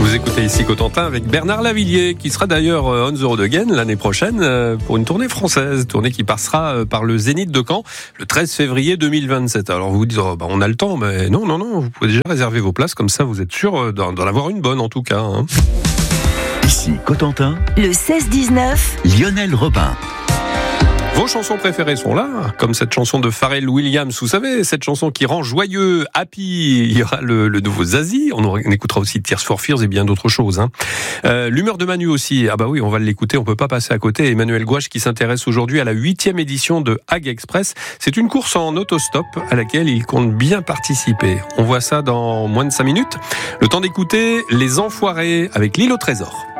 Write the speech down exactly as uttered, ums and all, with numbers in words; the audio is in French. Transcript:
Vous écoutez ici Cotentin avec Bernard Lavilliers, qui sera d'ailleurs on the road again l'année prochaine pour une tournée française, tournée qui passera par le Zénith de Caen le treize février deux mille vingt-sept. Alors vous vous dites, oh, bah, on a le temps, mais non, non, non, vous pouvez déjà réserver vos places, comme ça vous êtes sûr d'en, d'en avoir une bonne en tout cas. Hein. Ici Cotentin, le seize dix-neuf, Lionel Robin. Vos chansons préférées sont là, comme cette chanson de Pharrell Williams, vous savez, cette chanson qui rend joyeux, happy. Il y aura le, le nouveau Zazie, on, aura, on écoutera aussi Tears for Fears et bien d'autres choses. Hein. Euh, l'humeur de Manu aussi, ah bah oui, on va l'écouter, on peut pas passer à côté. Emmanuel Gouache qui s'intéresse aujourd'hui à la huitième édition de Hague Express. C'est une course en autostop à laquelle il compte bien participer. On voit ça dans moins de cinq minutes. Le temps d'écouter Les Enfoirés avec l'île au trésor.